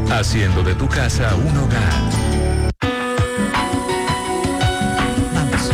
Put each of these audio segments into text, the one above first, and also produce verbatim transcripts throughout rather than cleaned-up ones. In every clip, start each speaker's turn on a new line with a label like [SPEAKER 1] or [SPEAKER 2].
[SPEAKER 1] haciendo de tu casa un hogar.
[SPEAKER 2] Vamos.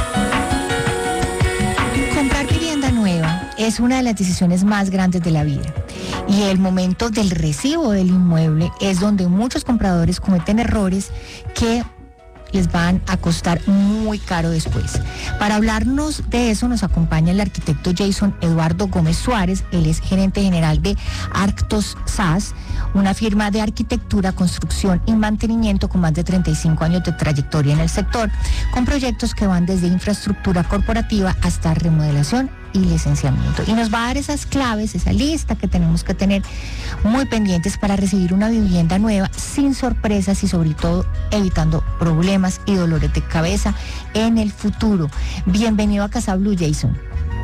[SPEAKER 2] Comprar vivienda nueva es una de las decisiones más grandes de la vida. Y el momento del recibo del inmueble es donde muchos compradores cometen errores que les van a costar muy caro después. Para hablarnos de eso nos acompaña el arquitecto Jason Eduardo Gómez Suárez. Él es gerente general de Arctos S A S, una firma de arquitectura, construcción y mantenimiento con más de treinta y cinco años de trayectoria en el sector, con proyectos que van desde infraestructura corporativa hasta remodelación y licenciamiento. Y nos va a dar esas claves, esa lista que tenemos que tener muy pendientes para recibir una vivienda nueva sin sorpresas y sobre todo evitando problemas y dolores de cabeza en el futuro. Bienvenido a Casa Blue, Jason.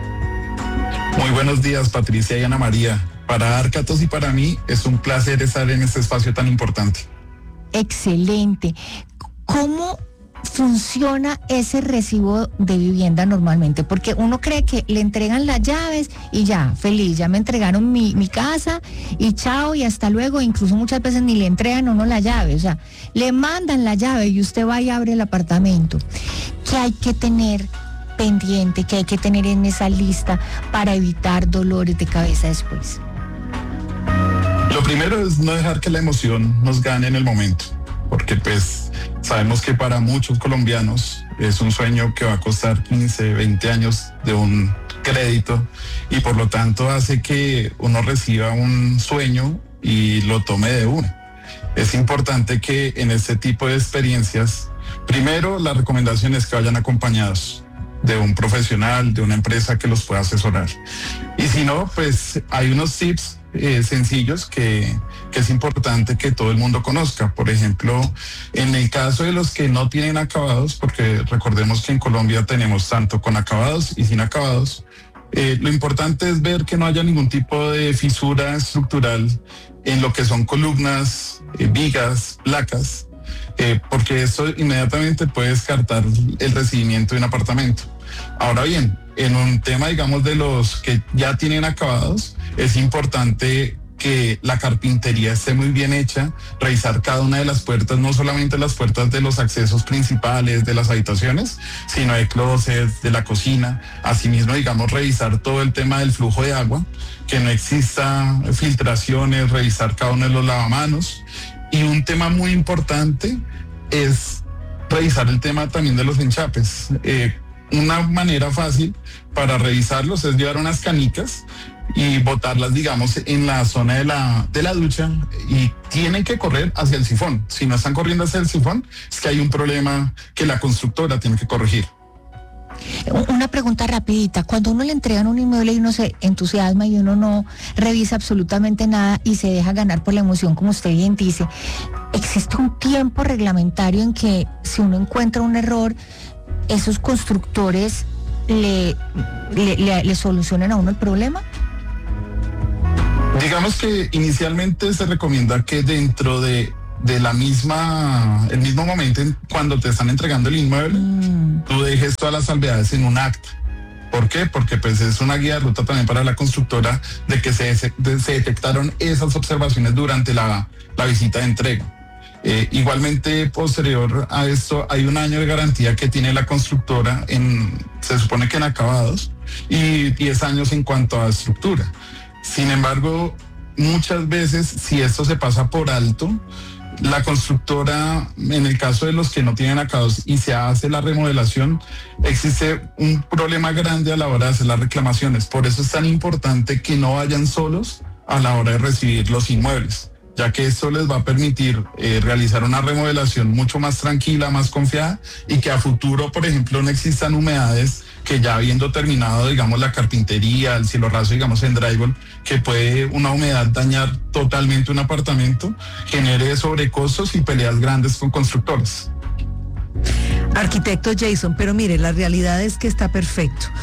[SPEAKER 3] Muy buenos días, Patricia y Ana María. Para Arcatos y para mí es un placer estar en este espacio tan importante.
[SPEAKER 2] Excelente. ¿Cómo funciona ese recibo de vivienda normalmente? Porque uno cree que le entregan las llaves y ya, feliz, ya me entregaron mi, mi casa y chao y hasta luego. Incluso muchas veces ni le entregan a uno la llave, o sea, le mandan la llave y usted va y abre el apartamento. ¿Qué hay que tener pendiente, qué hay que tener en esa lista para evitar dolores de cabeza después?
[SPEAKER 3] Lo primero es no dejar que la emoción nos gane en el momento, porque pues sabemos que para muchos colombianos es un sueño que va a costar quince, veinte años de un crédito y por lo tanto hace que uno reciba un sueño y lo tome de uno. Es importante que en este tipo de experiencias, primero la recomendación es que vayan acompañados de un profesional, de una empresa que los pueda asesorar. Y si no, pues hay unos tips eh, sencillos que, que es importante que todo el mundo conozca. Por ejemplo, en el caso de los que no tienen acabados, porque recordemos que en Colombia tenemos tanto con acabados y sin acabados, eh, lo importante es ver que no haya ningún tipo de fisura estructural en lo que son columnas, eh, vigas, placas, Eh, porque eso inmediatamente puede descartar el recibimiento de un apartamento. Ahora bien, en un tema, digamos, de los que ya tienen acabados, es importante que la carpintería esté muy bien hecha, revisar cada una de las puertas, no solamente las puertas de los accesos principales de las habitaciones, sino de closets, de la cocina. Asimismo, digamos, revisar todo el tema del flujo de agua, que no exista filtraciones, revisar cada uno de los lavamanos. Y un tema muy importante es revisar el tema también de los enchapes. Eh, una manera fácil para revisarlos es llevar unas canicas y botarlas, digamos, en la zona de la, de la ducha y tienen que correr hacia el sifón. Si no están corriendo hacia el sifón, es que hay un problema que la constructora tiene que corregir.
[SPEAKER 2] Una pregunta rapidita, cuando uno le entregan un inmueble y uno se entusiasma y uno no revisa absolutamente nada y se deja ganar por la emoción, como usted bien dice, ¿existe un tiempo reglamentario en que si uno encuentra un error, esos constructores le, le, le, le solucionan a uno el problema?
[SPEAKER 3] Digamos que inicialmente se recomienda que dentro de de la misma, el mismo momento en cuando te están entregando el inmueble, mm. tú dejes todas las salvedades en un acta. ¿Por qué? Porque pues es una guía de ruta también para la constructora de que se, se, se detectaron esas observaciones durante la, la visita de entrega. Eh, igualmente, posterior a esto, hay un año de garantía que tiene la constructora, en, se supone que en acabados, y diez años en cuanto a estructura. Sin embargo, muchas veces, si esto se pasa por alto, la constructora, en el caso de los que no tienen acabados y se hace la remodelación, existe un problema grande a la hora de hacer las reclamaciones. Por eso es tan importante que no vayan solos a la hora de recibir los inmuebles, ya que esto les va a permitir eh, realizar una remodelación mucho más tranquila, más confiada y que a futuro, por ejemplo, no existan humedades que ya habiendo terminado, digamos, la carpintería, el cielo raso, digamos, en drywall, que puede una humedad dañar totalmente un apartamento, genere sobrecostos y peleas grandes con constructores.
[SPEAKER 4] Arquitecto Jason, pero mire, la realidad es que está perfecto.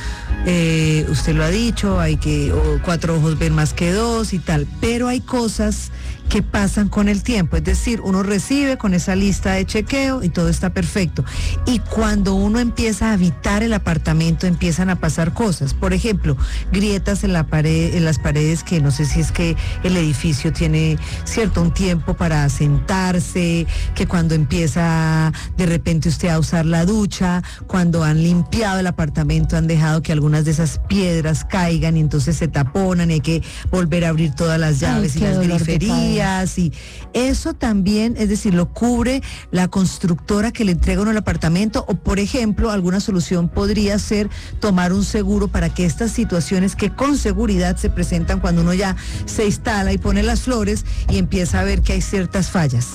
[SPEAKER 4] eh, usted lo ha dicho, hay que, o cuatro ojos ven más que dos y tal, pero hay cosas que pasan con el tiempo, es decir, uno recibe con esa lista de chequeo y todo está perfecto, y cuando uno empieza a habitar el apartamento empiezan a pasar cosas, por ejemplo, grietas en la pared, en las paredes, que no sé si es que el edificio tiene cierto un tiempo para asentarse, que cuando empieza de repente usted a usar la ducha, cuando han limpiado el apartamento han dejado que algunas de esas piedras caigan y entonces se taponan y hay que volver a abrir todas las llaves
[SPEAKER 2] Ay,
[SPEAKER 4] y las
[SPEAKER 2] dolor de
[SPEAKER 4] griferías. Y eso también, es decir, lo cubre la constructora que le entrega uno el apartamento, o por ejemplo, alguna solución podría ser tomar un seguro para que estas situaciones que con seguridad se presentan cuando uno ya se instala y pone las flores y empieza a ver que hay ciertas fallas.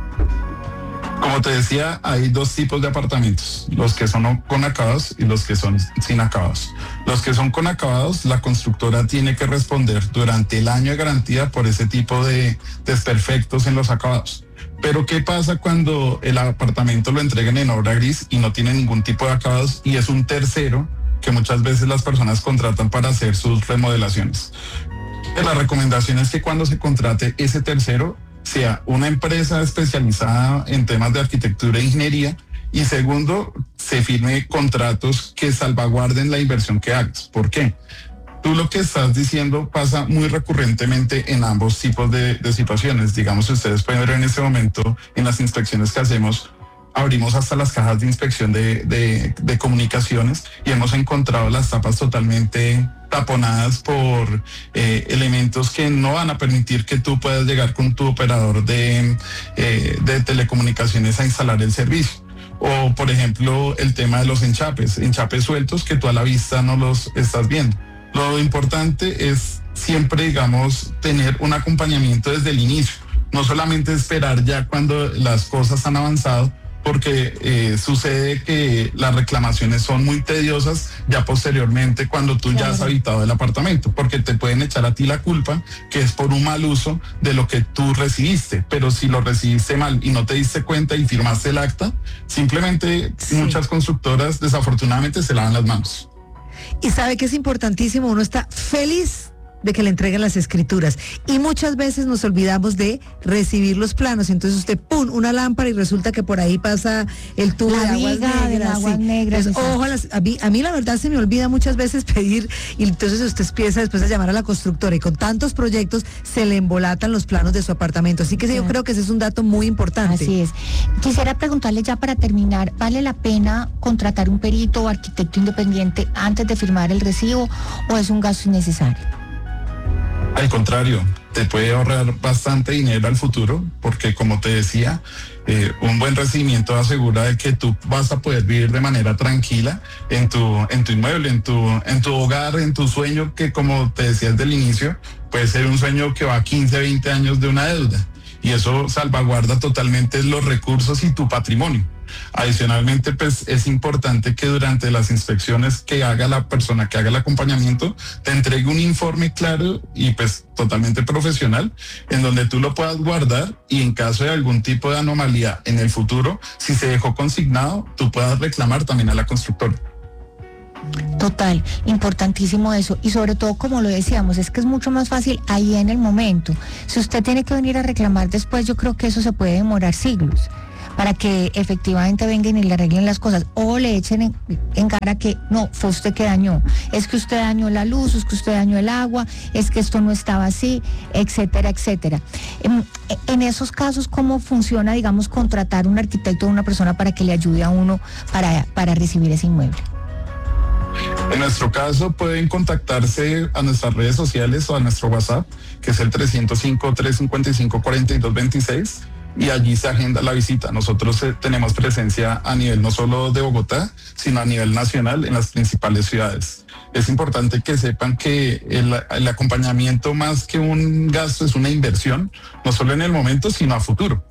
[SPEAKER 3] Como te decía, hay dos tipos de apartamentos, los que son con acabados y los que son sin acabados. Los que son con acabados, la constructora tiene que responder durante el año de garantía por ese tipo de desperfectos en los acabados. Pero ¿qué pasa cuando el apartamento lo entreguen en obra gris y no tiene ningún tipo de acabados y es un tercero que muchas veces las personas contratan para hacer sus remodelaciones? La recomendación es que cuando se contrate ese tercero, sea una empresa especializada en temas de arquitectura e ingeniería, y segundo, se firme contratos que salvaguarden la inversión que hagas. ¿Por qué? Tú lo que estás diciendo pasa muy recurrentemente en ambos tipos de, de situaciones. Digamos, ustedes pueden ver en este momento en las inspecciones que hacemos, abrimos hasta las cajas de inspección de, de, de comunicaciones y hemos encontrado las tapas totalmente taponadas por eh, elementos que no van a permitir que tú puedas llegar con tu operador de, eh, de telecomunicaciones a instalar el servicio. O, por ejemplo, el tema de los enchapes, enchapes sueltos que tú a la vista no los estás viendo. Lo importante es siempre, digamos, tener un acompañamiento desde el inicio, no solamente esperar ya cuando las cosas han avanzado, porque eh, sucede que las reclamaciones son muy tediosas ya posteriormente cuando tú claro. ya has habitado el apartamento, porque te pueden echar a ti la culpa, que es por un mal uso de lo que tú recibiste, pero si lo recibiste mal y no te diste cuenta y firmaste el acta, simplemente sí. muchas constructoras desafortunadamente se lavan las manos.
[SPEAKER 4] Y sabe que es importantísimo, uno está feliz de que le entreguen las escrituras y muchas veces nos olvidamos de recibir los planos, entonces usted pum, una lámpara y resulta que por ahí pasa el tubo
[SPEAKER 2] la
[SPEAKER 4] de aguas negras,
[SPEAKER 2] de aguas
[SPEAKER 4] sí.
[SPEAKER 2] negras
[SPEAKER 4] Entonces, ojo, las, a, mí, a mí la verdad se me olvida muchas veces pedir y entonces usted empieza después a llamar a la constructora y con tantos proyectos se le embolatan los planos de su apartamento, así que sí, yo creo que ese es un dato muy importante.
[SPEAKER 2] Así es. Quisiera preguntarle ya para terminar, ¿vale la pena contratar un perito o arquitecto independiente antes de firmar el recibo o es un gasto innecesario?
[SPEAKER 3] Al contrario, te puede ahorrar bastante dinero al futuro, porque como te decía, eh, un buen recibimiento asegura de que tú vas a poder vivir de manera tranquila en tu, en tu inmueble, en tu, en tu hogar, en tu sueño, que como te decía desde el inicio, puede ser un sueño que va quince, veinte años de una deuda. Y eso salvaguarda totalmente los recursos y tu patrimonio. Adicionalmente, pues es importante que durante las inspecciones que haga la persona que haga el acompañamiento te entregue un informe claro y pues totalmente profesional en donde tú lo puedas guardar y en caso de algún tipo de anomalía en el futuro, si se dejó consignado, tú puedas reclamar también a la constructora.
[SPEAKER 2] Total, importantísimo eso y sobre todo como lo decíamos, es que es mucho más fácil ahí en el momento. Si usted tiene que venir a reclamar después, yo creo que eso se puede demorar siglos para que efectivamente vengan y le arreglen las cosas o le echen en, en cara que no, fue usted que dañó, es que usted dañó la luz, es que usted dañó el agua, es que esto no estaba así, etcétera, etcétera. En, en esos casos, ¿cómo funciona, digamos, contratar un arquitecto o una persona para que le ayude a uno para, para recibir ese inmueble?
[SPEAKER 3] En nuestro caso pueden contactarse a nuestras redes sociales o a nuestro WhatsApp, que es el trescientos cinco, trescientos cincuenta y cinco, cuarenta y dos veintiséis, y allí se agenda la visita. Nosotros eh, tenemos presencia a nivel no solo de Bogotá, sino a nivel nacional en las principales ciudades. Es importante que sepan que el, el acompañamiento más que un gasto es una inversión, no solo en el momento, sino a futuro.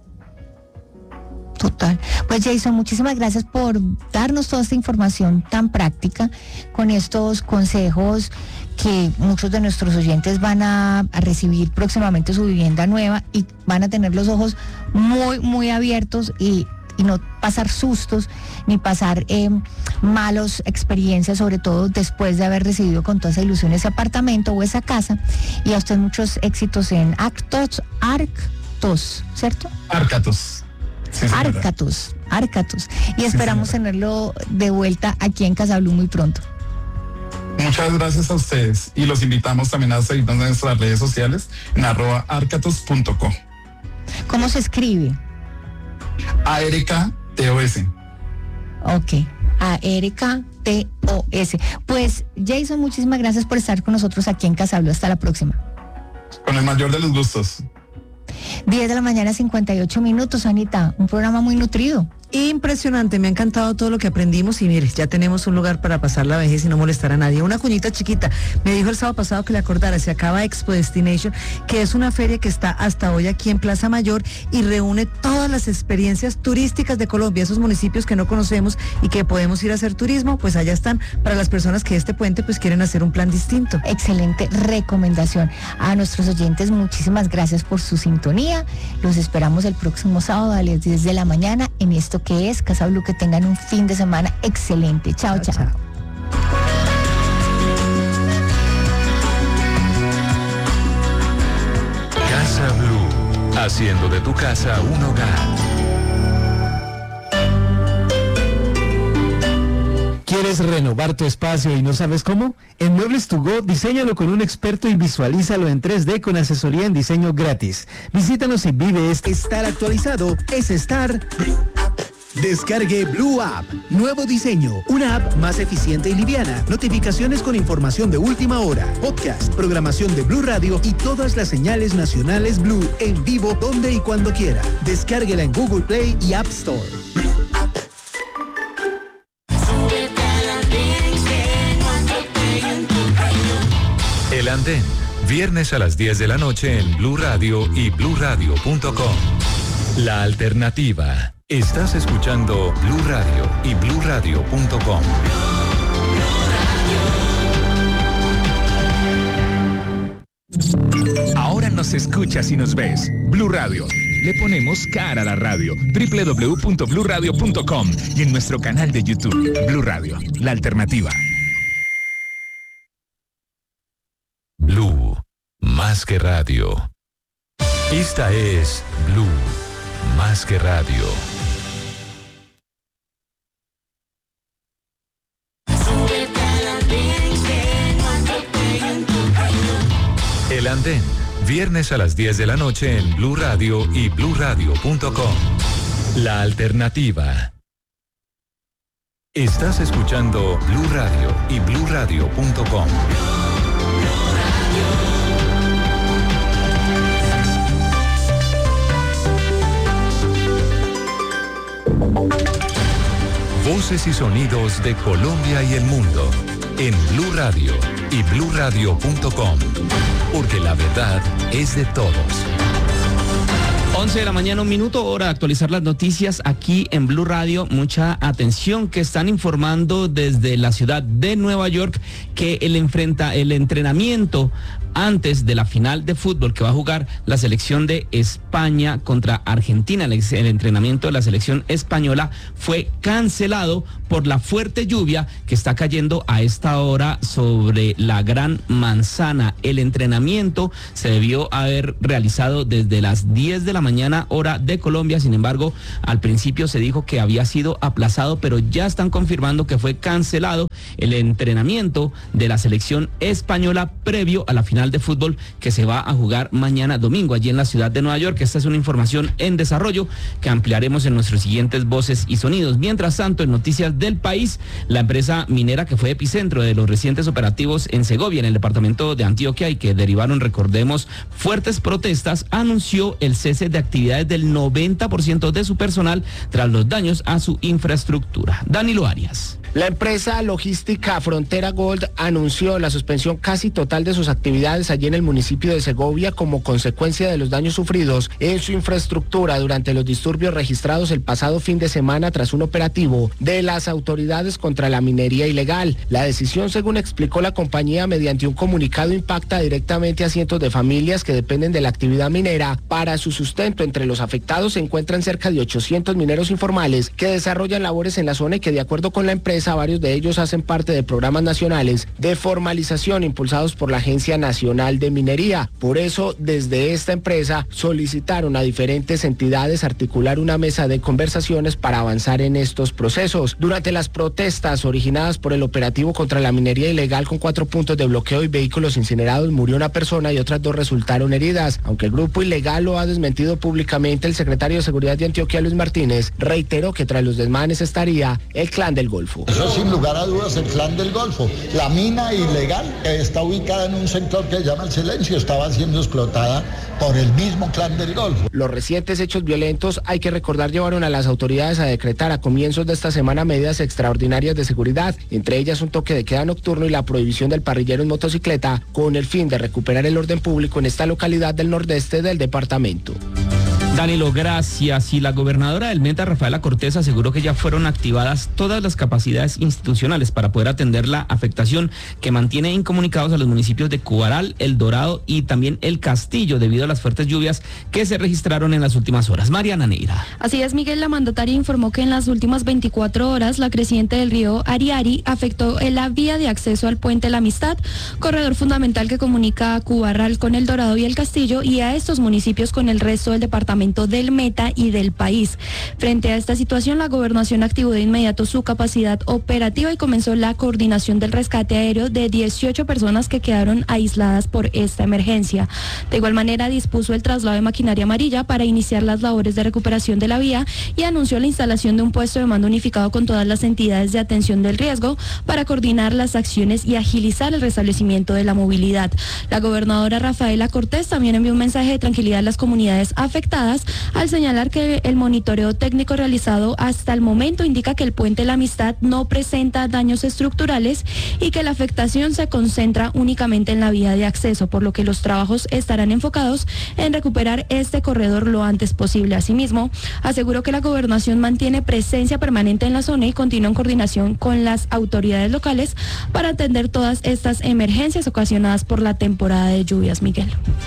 [SPEAKER 2] Total. Pues Jason, muchísimas gracias por darnos toda esta información tan práctica con estos consejos que muchos de nuestros oyentes van a, a recibir próximamente su vivienda nueva y van a tener los ojos muy, muy abiertos y y no pasar sustos ni pasar eh, malas experiencias, sobre todo después de haber recibido con toda esa ilusión ese apartamento o esa casa. Y a usted muchos éxitos en Actos, Arctos, ¿cierto?
[SPEAKER 3] Arcatos. Sí,
[SPEAKER 2] Arcatos, Arcatos. Y esperamos sí, tenerlo de vuelta aquí en Casa Blue muy pronto.
[SPEAKER 3] Muchas gracias a ustedes y los invitamos también a seguirnos en nuestras redes sociales en arroba arcatos punto co.
[SPEAKER 2] ¿Cómo se escribe?
[SPEAKER 3] A R K T O S.
[SPEAKER 2] Ok, A R K T O S. Pues Jason, muchísimas gracias por estar con nosotros aquí en Casa Blue. Hasta la próxima.
[SPEAKER 3] Con el mayor de los gustos.
[SPEAKER 2] diez de la mañana, cincuenta y ocho minutos, Anita. Un programa muy nutrido.
[SPEAKER 4] Impresionante, me ha encantado todo lo que aprendimos y mire, ya tenemos un lugar para pasar la vejez y no molestar a nadie. Una cuñita chiquita, me dijo el sábado pasado que le acordara, se acaba Expo Destination, que es una feria que está hasta hoy aquí en Plaza Mayor y reúne todas las experiencias turísticas de Colombia, esos municipios que no conocemos y que podemos ir a hacer turismo, pues allá están para las personas que este puente pues quieren hacer un plan distinto.
[SPEAKER 2] Excelente recomendación. A nuestros oyentes, muchísimas gracias por su sintonía. Los esperamos el próximo sábado a las diez de la mañana en esto que es Casa Blue. Que tengan un fin de semana excelente. Chao, chao. chao.
[SPEAKER 1] Casa Blue, haciendo de tu casa un hogar.
[SPEAKER 5] ¿Quieres renovar tu espacio y no sabes cómo? En Muebles to Go, diséñalo con un experto y visualízalo en tres D con asesoría en diseño gratis. Visítanos y vive este.
[SPEAKER 6] Estar actualizado es estar... Descargue Blue App, nuevo diseño, una app más eficiente y liviana, notificaciones con información de última hora, podcast, programación de Blue Radio y todas las señales nacionales Blue en vivo donde y cuando quiera. Descárguela en Google Play y App Store.
[SPEAKER 1] El Andén, viernes a las diez de la noche en Blue Radio y blue radio punto com. La alternativa. Estás escuchando Blue Radio y blue radio punto com.
[SPEAKER 7] Ahora nos escuchas y nos ves. Blue Radio. Le ponemos cara a la radio. doble u doble u doble u punto blue radio punto com y en nuestro canal de YouTube. Blue Radio, la alternativa.
[SPEAKER 1] Blue, más que radio. Esta es Blue, más que radio. El Andén, viernes a las diez de la noche en Blue Radio y blue radio punto com. La alternativa. Estás escuchando Blue Radio y blue radio punto com. Voces y sonidos de Colombia y el mundo en Blue Radio y blue radio punto com, porque la verdad es de todos.
[SPEAKER 8] once de la mañana, un minuto, hora de actualizar las noticias aquí en Blue Radio. Mucha atención, que están informando desde la ciudad de Nueva York que el enfrenta el entrenamiento antes de la final de fútbol que va a jugar la selección de España contra Argentina. El, el entrenamiento de la selección española fue cancelado por la fuerte lluvia que está cayendo a esta hora sobre la Gran Manzana. El entrenamiento se debió haber realizado desde las diez de la mañana, hora de Colombia. Sin embargo, al principio se dijo que había sido aplazado, pero ya están confirmando que fue cancelado el entrenamiento de la selección española previo a la final de fútbol que se va a jugar mañana domingo allí en la ciudad de Nueva York. Esta es una información en desarrollo que ampliaremos en nuestros siguientes voces y sonidos. Mientras tanto, en noticias del país, la empresa minera que fue epicentro de los recientes operativos en Segovia, en el departamento de Antioquia, y que derivaron, recordemos, fuertes protestas, anunció el cese de actividades del noventa por ciento de su personal tras los daños a su infraestructura. Danilo Arias.
[SPEAKER 9] La empresa logística Frontera Gold anunció la suspensión casi total de sus actividades allí en el municipio de Segovia como consecuencia de los daños sufridos en su infraestructura durante los disturbios registrados el pasado fin de semana tras un operativo de las autoridades contra la minería ilegal. La decisión, según explicó la compañía mediante un comunicado, impacta directamente a cientos de familias que dependen de la actividad minera para su sustento. Entre los afectados se encuentran cerca de ochocientos mineros informales que desarrollan labores en la zona y que, de acuerdo con la empresa, varios de ellos hacen parte de programas nacionales de formalización impulsados por la Agencia Nacional de Minería. Por eso, desde esta empresa solicitaron a diferentes entidades articular una mesa de conversaciones para avanzar en estos procesos. Durante las protestas originadas por el operativo contra la minería ilegal con cuatro puntos de bloqueo y vehículos incinerados, murió una persona y otras dos resultaron heridas. Aunque el grupo ilegal lo ha desmentido públicamente, el secretario de Seguridad de Antioquia, Luis Martínez, reiteró que tras los desmanes estaría el Clan del Golfo.
[SPEAKER 10] Eso sin lugar a dudas el Clan del Golfo. La mina ilegal está ubicada en un sector que se llama El Silencio, estaba siendo explotada por el mismo Clan del Golfo.
[SPEAKER 9] Los recientes hechos violentos, hay que recordar, llevaron a las autoridades a decretar a comienzos de esta semana medidas extraordinarias de seguridad, entre ellas un toque de queda nocturno y la prohibición del parrillero en motocicleta, con el fin de recuperar el orden público en esta localidad del nordeste del departamento.
[SPEAKER 8] Danilo, gracias. Y la gobernadora del Meta, Rafaela Cortés, aseguró que ya fueron activadas todas las capacidades institucionales para poder atender la afectación que mantiene incomunicados a los municipios de Cubaral, El Dorado y también El Castillo debido a las fuertes lluvias que se registraron en las últimas horas. Mariana Neira.
[SPEAKER 11] Así es, Miguel. La mandataria informó que en las últimas veinticuatro horas la creciente del río Ariari afectó la vía de acceso al puente La Amistad, corredor fundamental que comunica a Cubaral con El Dorado y El Castillo y a estos municipios con el resto del departamento del Meta y del país. Frente a esta situación, la gobernación activó de inmediato su capacidad operativa y comenzó la coordinación del rescate aéreo de dieciocho personas que quedaron aisladas por esta emergencia. De igual manera, dispuso el traslado de maquinaria amarilla para iniciar las labores de recuperación de la vía y anunció la instalación de un puesto de mando unificado con todas las entidades de atención del riesgo para coordinar las acciones y agilizar el restablecimiento de la movilidad. La gobernadora Rafaela Cortés también envió un mensaje de tranquilidad a las comunidades afectadas al señalar que el monitoreo técnico realizado hasta el momento indica que el puente La Amistad no presenta daños estructurales y que la afectación se concentra únicamente en la vía de acceso, por lo que los trabajos estarán enfocados en recuperar este corredor lo antes posible. Asimismo, aseguró que la gobernación mantiene presencia permanente en la zona y continúa en coordinación con las autoridades locales para atender todas estas emergencias ocasionadas por la temporada de lluvias, Miguel.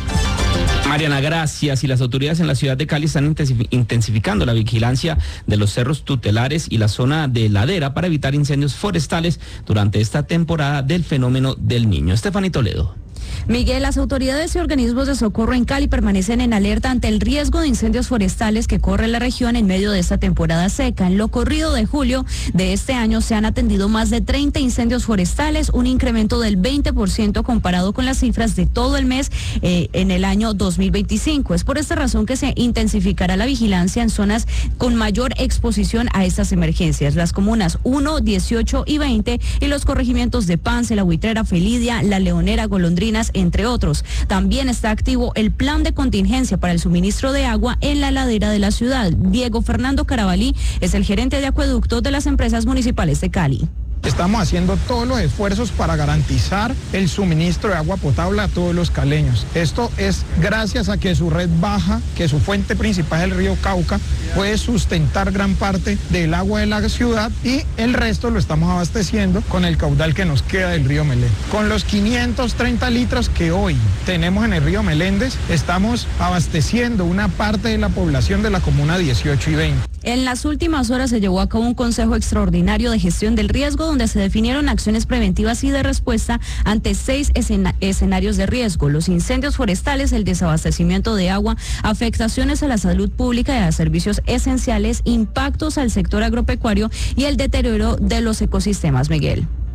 [SPEAKER 8] Mariana, gracias. Y las autoridades en la ciudad de Cali están intensificando la vigilancia de los cerros tutelares y la zona de ladera para evitar incendios forestales durante esta temporada del fenómeno del Niño. Estefanía Toledo.
[SPEAKER 12] Miguel, las autoridades y organismos de socorro en Cali permanecen en alerta ante el riesgo de incendios forestales que corre la región en medio de esta temporada seca. En lo corrido de julio de este año se han atendido más de treinta incendios forestales, un incremento del veinte por ciento comparado con las cifras de todo el mes eh, en el año dos mil veinticinco. Es por esta razón que se intensificará la vigilancia en zonas con mayor exposición a estas emergencias. Las comunas uno, dieciocho y veinte y los corregimientos de Pance, La Buitrera, Felidia, La Leonera, Golondrinas, entre otros. También está activo el plan de contingencia para el suministro de agua en la ladera de la ciudad. Diego Fernando Carabalí es el gerente de acueductos de las empresas municipales de Cali.
[SPEAKER 13] Estamos haciendo todos los esfuerzos para garantizar el suministro de agua potable a todos los caleños. Esto es gracias a que su red baja, que su fuente principal es el río Cauca, puede sustentar gran parte del agua de la ciudad y el resto lo estamos abasteciendo con el caudal que nos queda del río Meléndez. Con los quinientos treinta litros que hoy tenemos en el río Meléndez, estamos abasteciendo una parte de la población de la comuna dieciocho y veinte.
[SPEAKER 12] En las últimas horas se llevó a cabo un consejo extraordinario de gestión del riesgo donde se definieron acciones preventivas y de respuesta ante seis escena- escenarios de riesgo: los incendios forestales, el desabastecimiento de agua, afectaciones a la salud pública y a servicios esenciales, impactos al sector agropecuario y el deterioro de los ecosistemas. Miguel.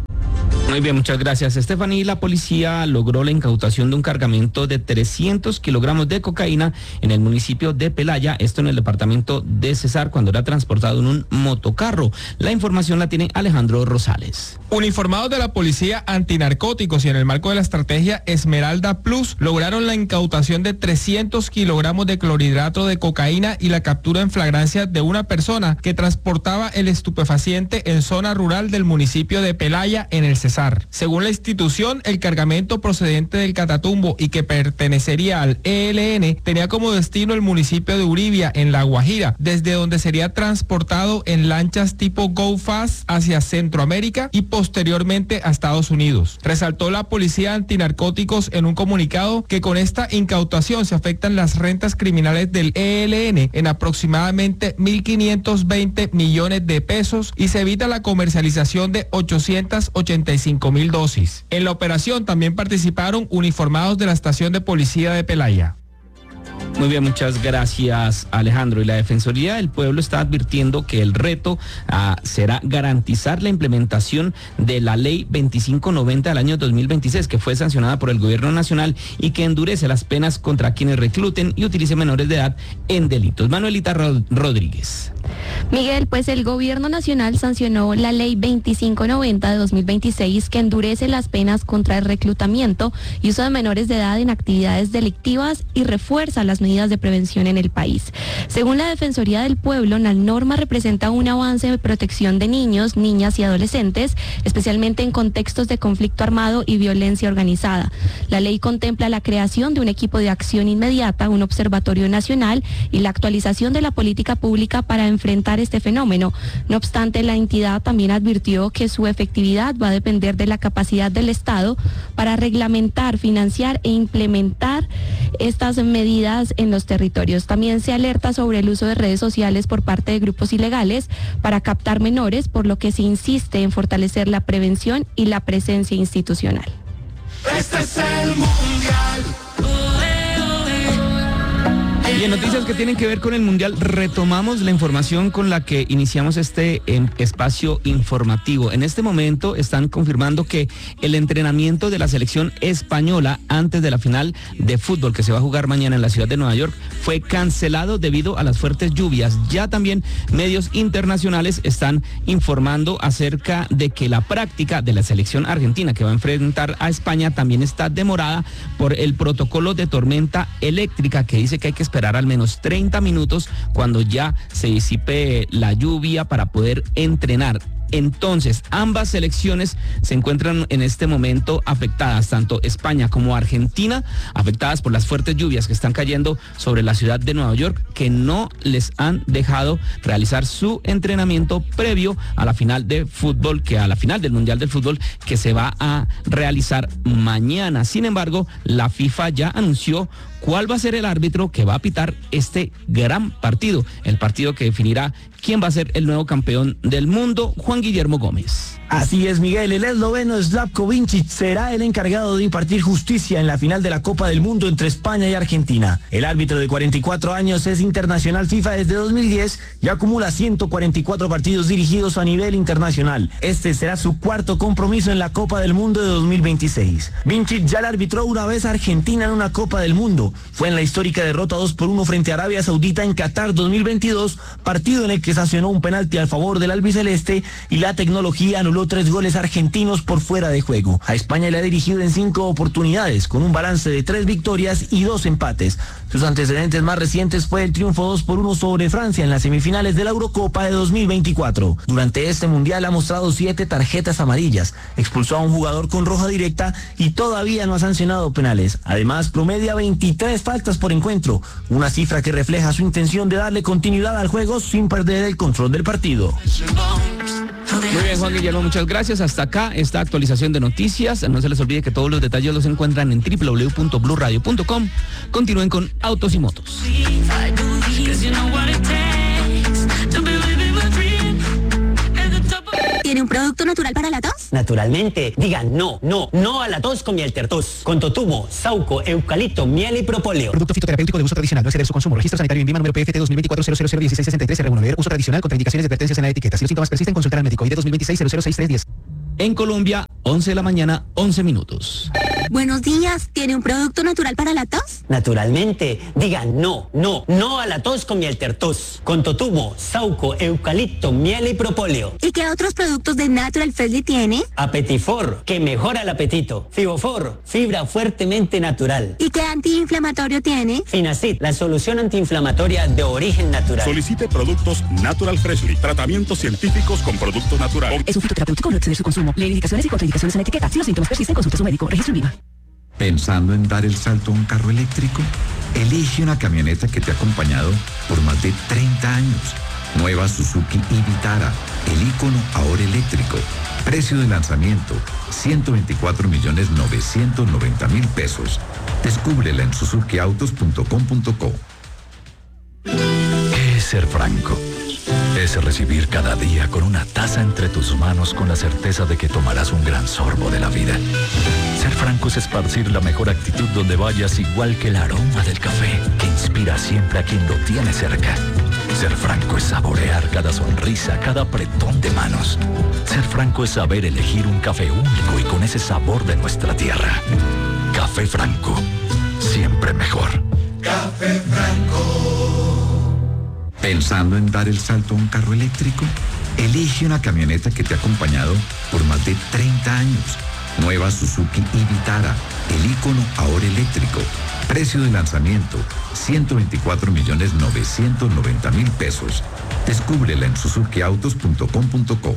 [SPEAKER 8] Muy bien, muchas gracias, Stephanie. La policía logró la incautación de un cargamento de trescientos kilogramos de cocaína en el municipio de Pelaya, esto en el departamento de Cesar, cuando era transportado en un motocarro. La información la tiene Alejandro Rosales.
[SPEAKER 14] Uniformados de la Policía Antinarcóticos y en el marco de la estrategia Esmeralda Plus, lograron la incautación de trescientos kilogramos de clorhidrato de cocaína y la captura en flagrancia de una persona que transportaba el estupefaciente en zona rural del municipio de Pelaya, en el Cesar. Según la institución, el cargamento procedente del Catatumbo y que pertenecería al E L N tenía como destino el municipio de Uribia, en La Guajira, desde donde sería transportado en lanchas tipo Go Fast hacia Centroamérica y posteriormente a Estados Unidos. Resaltó la Policía Antinarcóticos en un comunicado que con esta incautación se afectan las rentas criminales del E L N en aproximadamente mil quinientos veinte millones de pesos y se evita la comercialización de ochocientas ochenta y cinco mil dosis. En la operación también participaron uniformados de la estación de policía de Pelaya.
[SPEAKER 8] Muy bien, muchas gracias, Alejandro. Y la Defensoría del Pueblo está advirtiendo que el reto uh, será garantizar la implementación de la ley veinticinco noventa del año dos mil veintiséis, que fue sancionada por el gobierno nacional y que endurece las penas contra quienes recluten y utilicen menores de edad en delitos. Manuelita Rod- Rodríguez.
[SPEAKER 11] Miguel, pues el gobierno nacional sancionó la ley veinticinco noventa de dos mil veintiséis, que endurece las penas contra el reclutamiento y uso de menores de edad en actividades delictivas y refuerza las medidas de prevención en el país. Según la Defensoría del Pueblo, la norma representa un avance de protección de niños, niñas y adolescentes, especialmente en contextos de conflicto armado y violencia organizada. La ley contempla la creación de un equipo de acción inmediata, un observatorio nacional y la actualización de la política pública para enfrentar este fenómeno. No obstante, la entidad también advirtió que su efectividad va a depender de la capacidad del Estado para reglamentar, financiar e implementar estas medidas en los territorios. También se alerta sobre el uso de redes sociales por parte de grupos ilegales para captar menores, por lo que se insiste en fortalecer la prevención y la presencia institucional.
[SPEAKER 15] Este es el Mundial.
[SPEAKER 8] Y en noticias que tienen que ver con el Mundial, retomamos la información con la que iniciamos este eh, espacio informativo. En este momento están confirmando que el entrenamiento de la selección española antes de la final de fútbol que se va a jugar mañana en la ciudad de Nueva York fue cancelado debido a las fuertes lluvias. Ya también medios internacionales están informando acerca de que la práctica de la selección argentina que va a enfrentar a España también está demorada por el protocolo de tormenta eléctrica, que dice que hay que esperar al menos treinta minutos cuando ya se disipe la lluvia para poder entrenar. Entonces, ambas selecciones se encuentran en este momento afectadas, tanto España como Argentina, afectadas por las fuertes lluvias que están cayendo sobre la ciudad de Nueva York, que no les han dejado realizar su entrenamiento previo a la final de fútbol, que a la final del Mundial del Fútbol, que se va a realizar mañana. Sin embargo, la FIFA ya anunció cuál va a ser el árbitro que va a pitar este gran partido, el partido que definirá quién va a ser el nuevo campeón del mundo, Juan Guillermo Gómez.
[SPEAKER 16] Así es, Miguel, el esloveno Slavko Vincic será el encargado de impartir justicia en la final de la Copa del Mundo entre España y Argentina. El árbitro de cuarenta y cuatro años es internacional FIFA desde dos mil diez y acumula ciento cuarenta y cuatro partidos dirigidos a nivel internacional. Este será su cuarto compromiso en la Copa del Mundo de dos mil veintiséis. Vincic ya le arbitró una vez a Argentina en una Copa del Mundo. Fue en la histórica derrota dos por uno frente a Arabia Saudita en Qatar dos mil veintidós, partido en el que sancionó un penalti al favor del albiceleste y la tecnología anuló tres goles argentinos por fuera de juego. A España le ha dirigido en cinco oportunidades, con un balance de tres victorias y dos empates. Sus antecedentes más recientes fue el triunfo dos por uno sobre Francia en las semifinales de la Eurocopa de dos mil veinticuatro. Durante este mundial ha mostrado siete tarjetas amarillas, expulsó a un jugador con roja directa y todavía no ha sancionado penales. Además, promedia veintitrés faltas por encuentro, una cifra que refleja su intención de darle continuidad al juego sin perder el control del partido.
[SPEAKER 8] Muy bien, Juan Guillermo, muchas gracias. Hasta acá esta actualización de noticias. No se les olvide que todos los detalles los encuentran en doble u doble u doble u punto blue radio punto com. Continúen con Autos y Motos.
[SPEAKER 17] ¿Tiene un producto natural para la tos?
[SPEAKER 18] Naturalmente. Digan no, no, no a la tos con miel tertos. Con totumo, sauco, eucalipto, miel y propóleo.
[SPEAKER 6] Producto fitoterapéutico de uso tradicional. No exceder su consumo. Registro sanitario INVIMA número P F T dos mil veinticuatro cero cero cero dieciséis sesenta y tres R uno. Uso tradicional contra indicaciones de advertencias en la etiqueta. Si los síntomas persisten, consultar al médico. I D dos mil veintiséis cero cero seis tres diez.
[SPEAKER 8] En Colombia, once de la mañana, once minutos.
[SPEAKER 17] Buenos días, ¿tiene un producto natural para la tos?
[SPEAKER 18] Naturalmente, diga no, no, no a la tos con miel tertos. Con totumo, sauco, eucalipto, miel y propóleo.
[SPEAKER 17] ¿Y qué otros productos de Natural Freshly tiene?
[SPEAKER 18] Apetifor, que mejora el apetito. Fibofor, fibra fuertemente natural.
[SPEAKER 17] ¿Y qué antiinflamatorio tiene?
[SPEAKER 18] Finacid, la solución antiinflamatoria de origen natural.
[SPEAKER 19] Solicite productos Natural Freshly, tratamientos científicos con productos naturales.
[SPEAKER 20] Es un fitoterapéutico, no exceder su consumo. Lee indicaciones y contraindicaciones en la etiqueta. Si los síntomas persisten, consulte a su médico. Registro en Viva.
[SPEAKER 21] ¿Pensando en dar el salto a un carro eléctrico? Elige una camioneta que te ha acompañado por más de treinta años. Nueva Suzuki Vitara, el ícono ahora eléctrico. Precio de lanzamiento, ciento veinticuatro millones novecientos noventa mil pesos. Descúbrela en suzuki autos punto com punto co.
[SPEAKER 1] ¿Qué es ser franco? Es recibir cada día con una taza entre tus manos con la certeza de que tomarás un gran sorbo de la vida. Ser franco es esparcir la mejor actitud donde vayas, igual que el aroma del café que inspira siempre a quien lo tiene cerca. Ser franco es saborear cada sonrisa, cada apretón de manos. Ser franco es saber elegir un café único y con ese sabor de nuestra tierra. Café Franco, siempre mejor.
[SPEAKER 15] Café Franco.
[SPEAKER 21] ¿Pensando en dar el salto a un carro eléctrico? Elige una camioneta que te ha acompañado por más de treinta años. Nueva Suzuki Vitara, el ícono ahora eléctrico. Precio de lanzamiento, ciento veinticuatro millones novecientos noventa mil pesos. Descúbrela en suzuki autos punto com punto co.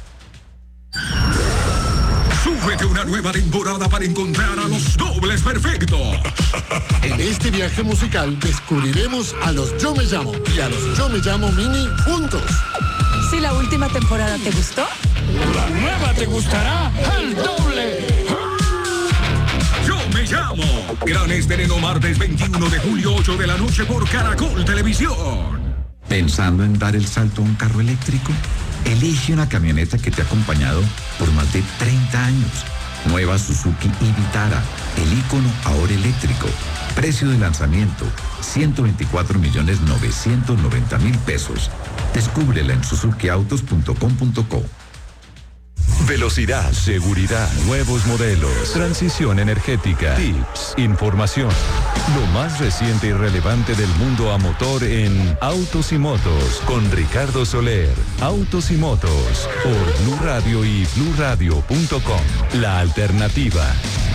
[SPEAKER 22] Súbete una nueva temporada para encontrar a los dobles perfectos.
[SPEAKER 23] En este viaje musical descubriremos a los Yo Me Llamo y a los Yo Me Llamo Mini juntos.
[SPEAKER 24] Si la última temporada te gustó,
[SPEAKER 22] la nueva te gustará al doble. Yo Me Llamo. Gran estreno martes veintiuno de julio, ocho de la noche por Caracol Televisión.
[SPEAKER 21] ¿Pensando en dar el salto a un carro eléctrico? Elige una camioneta que te ha acompañado por más de treinta años. Nueva Suzuki Vitara, el ícono ahora eléctrico. Precio de lanzamiento, ciento veinticuatro millones novecientos noventa mil pesos. Descúbrela en suzuki autos punto com punto co.
[SPEAKER 1] Velocidad, seguridad, nuevos modelos, transición energética, tips, información. Lo más reciente y relevante del mundo a motor en Autos y Motos con Ricardo Soler. Autos y Motos por Blue Radio y blue radio punto com. La alternativa.